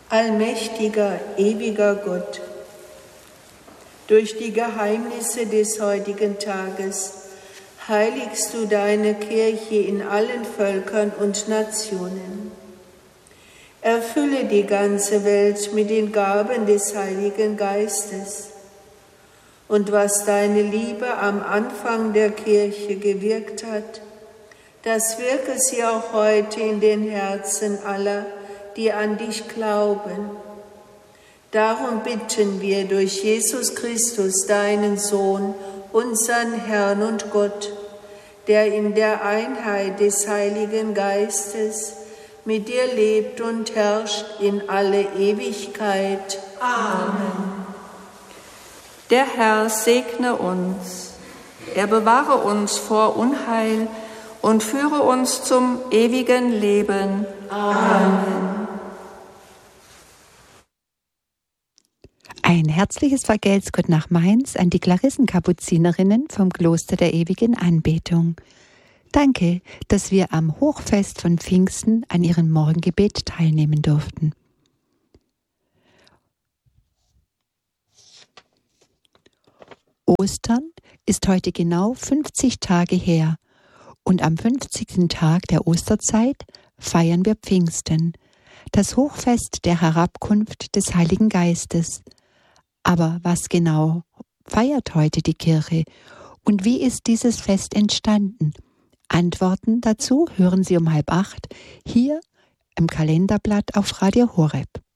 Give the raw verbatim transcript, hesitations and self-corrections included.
Allmächtiger, ewiger Gott, durch die Geheimnisse des heutigen Tages heiligst du deine Kirche in allen Völkern und Nationen. Erfülle die ganze Welt mit den Gaben des Heiligen Geistes. Und was deine Liebe am Anfang der Kirche gewirkt hat, das wirke sie auch heute in den Herzen aller, die an dich glauben. Darum bitten wir durch Jesus Christus, deinen Sohn, unseren Herrn und Gott, der in der Einheit des Heiligen Geistes mit dir lebt und herrscht in alle Ewigkeit. Amen. Der Herr segne uns, er bewahre uns vor Unheil und führe uns zum ewigen Leben. Amen. Ein herzliches Vergelt's Gott nach Mainz an die Klarissenkapuzinerinnen vom Kloster der ewigen Anbetung. Danke, dass wir am Hochfest von Pfingsten an ihrem Morgengebet teilnehmen durften. Ostern ist heute genau fünfzig Tage her und am fünfzigsten Tag der Osterzeit feiern wir Pfingsten, das Hochfest der Herabkunft des Heiligen Geistes. Aber was genau feiert heute die Kirche und wie ist dieses Fest entstanden? Antworten dazu hören Sie um halb acht hier im Kalenderblatt auf Radio Horeb.